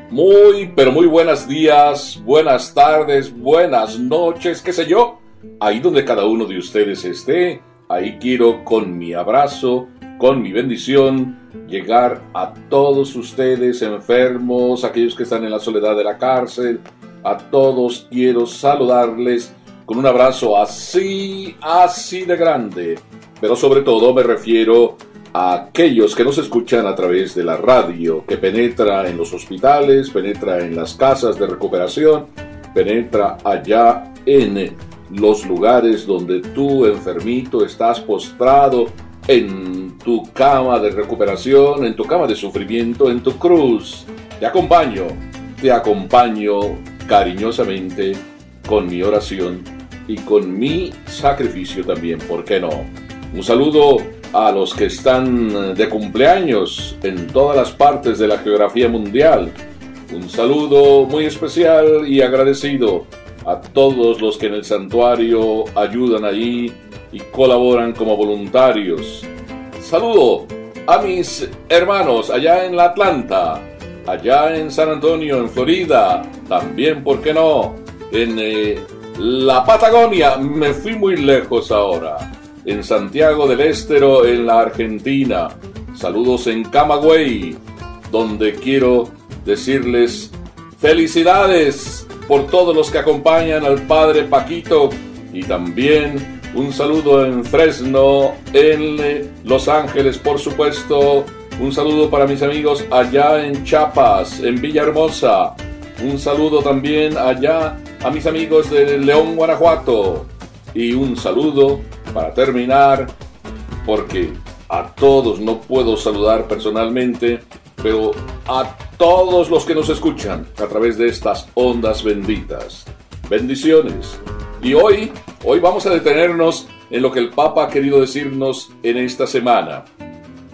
Muy, pero muy buenos días, buenas tardes, buenas noches, qué sé yo. Ahí donde cada uno de ustedes esté, ahí quiero con mi abrazo, con mi bendición, llegar a todos ustedes enfermos, aquellos que están en la soledad de la cárcel. A todos quiero saludarles con un abrazo así de grande. Pero sobre todo me refiero a aquellos que nos escuchan a través de la radio, que penetra en los hospitales, penetra en las casas de recuperación, penetra allá en los lugares donde tú, enfermito, estás postrado en tu cama de recuperación, en tu cama de sufrimiento, en tu cruz. Te acompaño cariñosamente con mi oración y con mi sacrificio también, ¿por qué no? Un saludo a los que están de cumpleaños en todas las partes de la geografía mundial. Un saludo muy especial y agradecido a todos los que en el santuario ayudan allí y colaboran como voluntarios. Saludo a mis hermanos allá en la Atlanta, allá en San Antonio, en Florida, también, ¿por qué no? En la Patagonia, me fui muy lejos ahora. En Santiago del Estero, en la Argentina. Saludos en Camagüey, donde quiero decirles felicidades por todos los que acompañan al Padre Paquito. Y también un saludo en Fresno, en Los Ángeles, por supuesto. Un saludo para mis amigos allá en Chiapas, en Villahermosa. Un saludo también allá a mis amigos de León, Guanajuato. Y un saludo para terminar, porque a todos no puedo saludar personalmente, pero a todos los que nos escuchan a través de estas ondas benditas. Bendiciones. Y hoy vamos a detenernos en lo que el Papa ha querido decirnos en esta semana.